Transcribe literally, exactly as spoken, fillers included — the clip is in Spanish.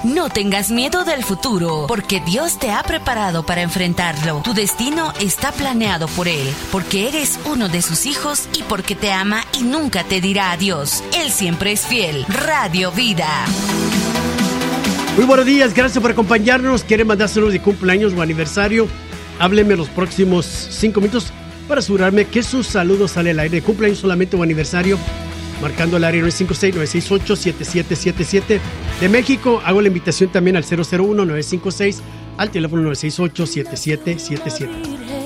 No tengas miedo del futuro, porque Dios te ha preparado para enfrentarlo. Tu destino está planeado por Él, porque eres uno de sus hijos y porque te ama y nunca te dirá adiós. Él siempre es fiel. Radio Vida. Muy buenos días, gracias por acompañarnos. ¿Quiere mandar saludos de cumpleaños o aniversario? Hábleme los próximos cinco minutos para asegurarme que su saludo sale al aire de cumpleaños solamente o aniversario, marcando el área nueve cinco seis, nueve seis ocho, siete siete siete siete. De México, hago la invitación también al cero cero uno, nueve cinco seis, al teléfono nueve seis ocho, siete siete siete siete.